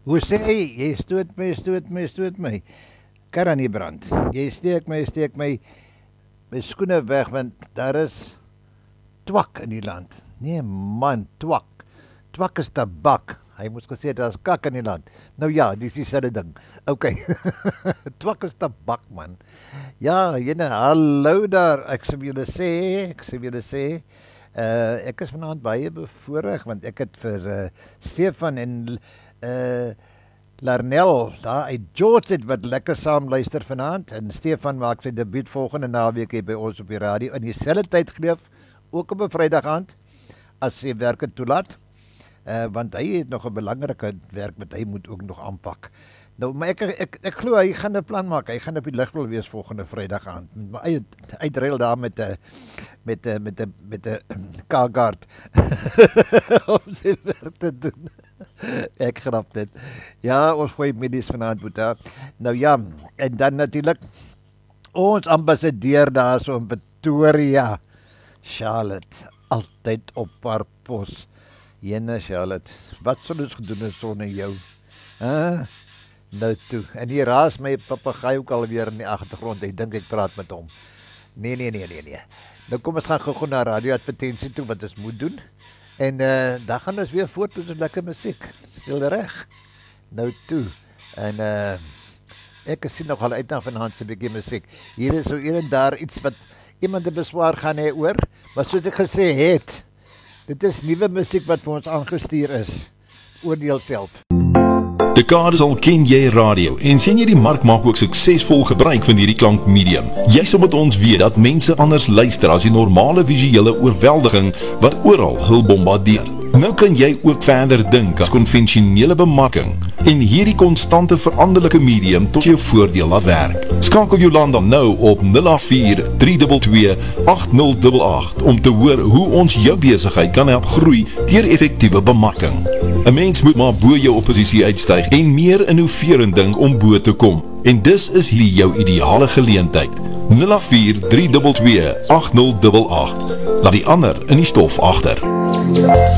Hoe sê jy stoot my. Kar aan die brand. Jy steek my skoene weg, want daar is twak in die land. Nee man, twak. Twak is tabak. Hy moes gesê, daar is kak in die land. Nou ja, dis dieselfde ding. Ok, twak is tabak man. Ja, jyne, hallo daar, ek sê julle sê, ek is vanaand baie bevoorreg, want ek het vir Stefan en Larnel, daar uit George het wat lekker saam luister vanaand, en Stefan maak sy debuut volgende naweek hier by ons op die radio, in dieselfde tyd geleef, ook op 'n Vrydag aand, as sy werk het toelaat, want hy het nog 'n belangrike werk wat hy moet ook nog aanpak. Nou, maar ek glo hy gaan 'n plan maak, hy gaan op die Ligwil wees volgende Vrydag aand, maar hy uitreil daar met 'n K-guard om sy werk te doen. Ek grap dit. Ja, ons gooi medies vanaand, Boeta. Nou ja, en dan natuurlik ons ambassadeur daar so in Pretoria, Charlotte, altyd op haar pos. Jene Charlotte, wat sal ons gedoen het sonder jou? Nou toe, en hier raas my papegaai ook alweer in die agtergrond, ek dink ek praat met hom. Nee. Nou kom ons gaan gou na radio advertensie toe, wat ons moet doen. En daar gaan ons weer voort met ons lekker musiek. Stil reg. Nou toe. En ek sien nog al uit na vanaand se bietjie musiek. Hier is so hier en daar iets wat iemand 'n beswaar gaan hê oor, maar soos ek gesê het, dit is nuwe musiek wat vir ons aangestuur is. Oordeel self. Dekades al ken jy radio en sien jy die mark maak ook suksesvol gebruik van hierdie klankmedium. Jy sal met ons weet dat mense anders luister as die normale visuele oorweldiging wat oral hul bombardeer. Nou kan jy ook verder dink as konvensionele bemarking en hierdie konstante veranderlike medium tot jou voordeel laat werk. Skakel Jolanda nou op 084-322-8088 om te hoor hoe ons jou besigheid kan help groei deur effektiewe bemarking. 'n Mens moet maar bo jou opposisie uitstyg en meer innoverend dink om bo te kom. En dis is hier jou ideale geleentheid. 084-322-8088. Laat die ander in die stof agter.